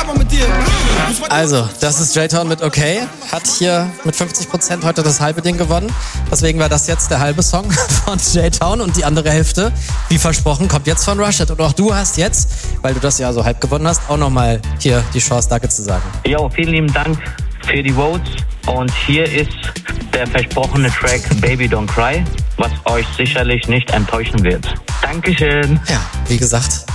Also, das ist J-Town mit Okay. Hat hier mit 50% heute das halbe Ding gewonnen. Deswegen war das jetzt der halbe Song von J-Town und die andere Hälfte, wie versprochen, kommt jetzt von Rashid. Und auch du hast jetzt, weil du das ja so halb gewonnen hast, auch nochmal hier die Chance, Danke zu sagen. Jo, vielen lieben Dank für die Votes. Und hier ist der versprochene Track Baby Don't Cry, was euch sicherlich nicht enttäuschen wird. Dankeschön. Ja, wie gesagt,